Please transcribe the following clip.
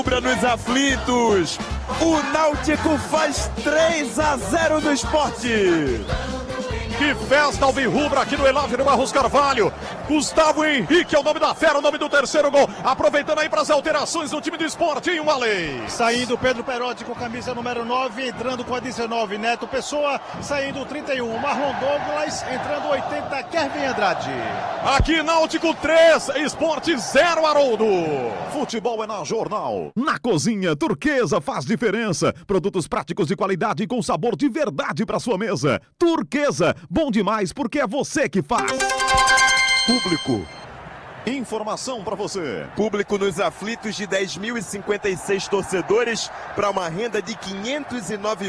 Nos aflitos, o Náutico faz 3-0 no Sport. Que festa alvirrubra aqui no Elávio Barros Carvalho. Gustavo Henrique é o nome da fera, o nome do terceiro gol. Aproveitando aí para as alterações do time do Sport, hein, Malê? Saindo Pedro Perotti com camisa número 9, entrando com a 19, Neto Pessoa. Saindo 31, Marlon Douglas. Entrando 80, Kevin Andrade. Aqui Náutico 3, Sport 0, Haroldo. Futebol é na Jornal. Na cozinha, Turquesa faz diferença. Produtos práticos de qualidade e com sabor de verdade para sua mesa. Turquesa, bom demais porque é você que faz. Público. Informação para você. Público nos aflitos de 10.056 torcedores para uma renda de R$ 509